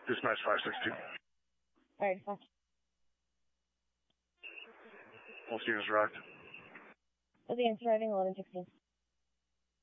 Dispatch 562. Alright, fuck. All students rocked. The answer driving 1116.